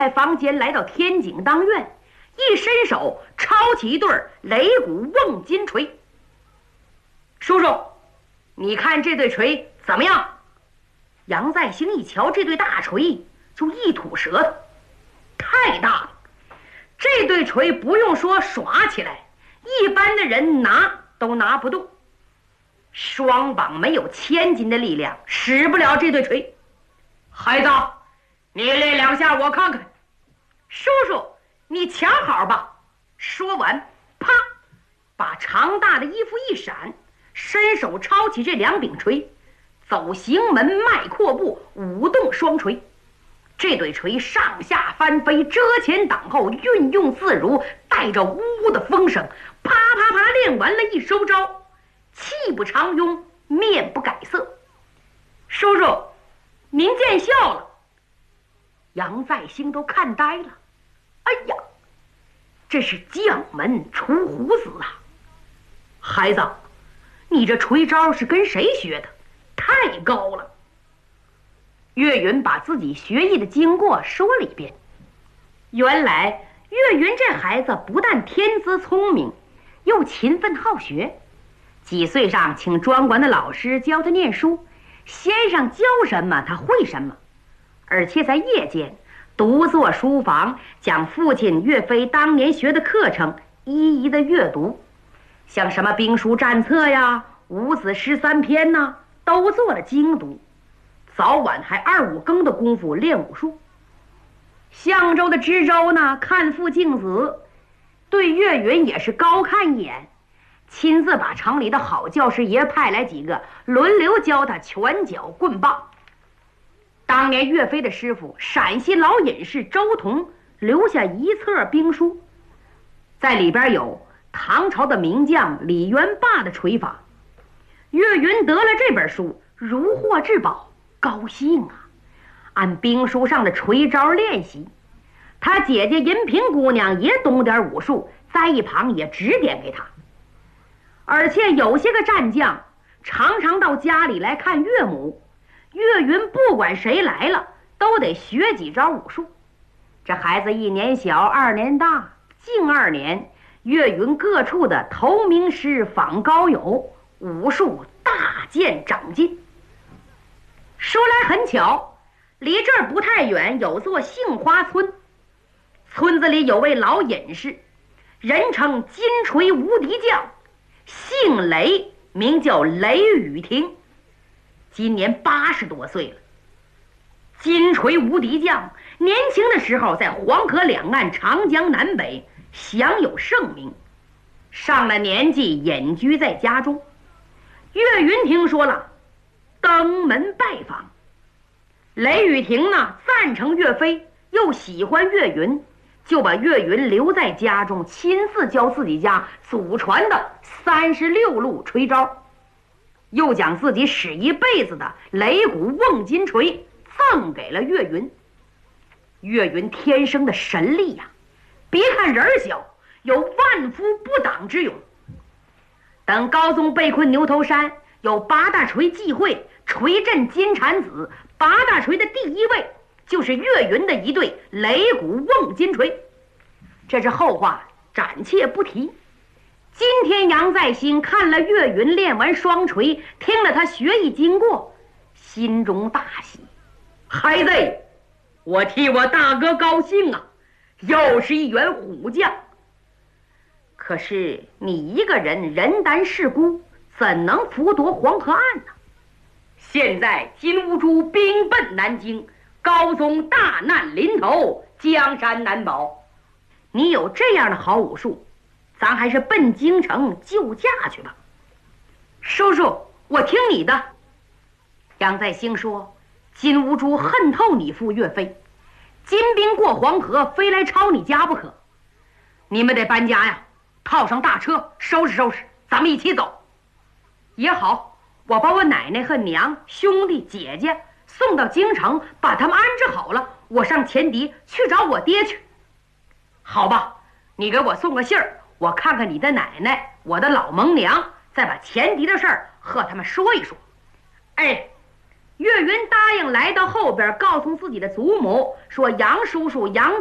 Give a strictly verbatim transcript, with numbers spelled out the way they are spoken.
在房间来到天井当院，一伸手抄起一对擂鼓瓮金锤。叔叔，你看这对锤怎么样？杨再兴一瞧这对大锤，就一吐舌头，太大了。这对锤不用说耍起来，一般的人拿都拿不动。双膀没有千斤的力量，使不了这对锤。孩子，你练两下我看看。叔叔，你瞧好吧。说完，啪，把长大的衣服一闪，伸手抄起这两柄锤，走行门迈阔步，舞动双锤。这对锤上下翻飞，遮前挡后，运用自如，带着呜呜的风声，啪啪啪练完了一收招，气不长庸，面不改色。叔叔，您见笑了。杨再兴都看呆了。哎呀，这是将门出虎子啊！孩子，你这锤招是跟谁学的？太高了。岳云把自己学艺的经过说了一遍。原来岳云这孩子不但天资聪明，又勤奋好学。几岁上请专管的老师教他念书，先生教什么他会什么，而且在夜间独坐书房，将父亲岳飞当年学的课程一一的阅读，像什么兵书战策呀、五子诗三篇呐，都做了精读。早晚还二五更的功夫练武术。相州的知州呢，看父敬子，对岳云也是高看一眼，亲自把城里的好教师爷派来几个，轮流教他拳脚棍棒。当年岳飞的师傅陕西老隐士周同留下一册兵书，在里边有唐朝的名将李元霸的锤法。岳云得了这本书，如获至宝，高兴啊，按兵书上的锤招练习。他姐姐银萍姑娘也懂点武术，在一旁也指点给他。而且有些个战将常常到家里来看岳母，岳云不管谁来了都得学几招武术。这孩子一年小二年大，近二年岳云各处的头名师访高友，武术大见长进。说来很巧，离这儿不太远有座杏花村，村子里有位老隐士，人称金锤无敌将，姓雷，名叫雷雨亭，今年八十多岁了。金锤无敌将年轻的时候在黄河两岸、长江南北享有盛名，上了年纪隐居在家中。岳云听说了，登门拜访。雷雨亭呢，赞成岳飞，又喜欢岳云，就把岳云留在家中，亲自教自己家祖传的三十六路锤招，又将自己使一辈子的擂鼓瓮金锤赠给了岳云。岳云天生的神力呀、啊，别看人小，有万夫不挡之勇。等高宗被困牛头山，有八大锤忌讳，锤震金蝉子，八大锤的第一位就是岳云的一对擂鼓瓮金锤。这是后话，暂且不提。今天杨再兴看了岳云练完双锤，听了他学艺经过，心中大喜。孩子，我替我大哥高兴啊，又是一员虎将。可是你一个人人单势孤，怎能扶夺黄河岸呢？现在金兀术兵奔南京，高宗大难临头，江山难保。你有这样的好武术，咱还是奔京城救驾去吧。叔叔，我听你的。杨再兴说，金兀术恨透你父岳飞，金兵过黄河，非来抄你家不可。你们得搬家呀，套上大车，收拾收拾，咱们一起走。也好，我把我奶奶和娘、兄弟、姐姐送到京城，把他们安置好了，我上前敌去找我爹去。好吧，你给我送个信儿，我看看你的奶奶，我的老蒙娘，再把前敌的事儿和他们说一说。哎， 岳云答应来到后边，告诉自己的祖母说：“杨叔叔、杨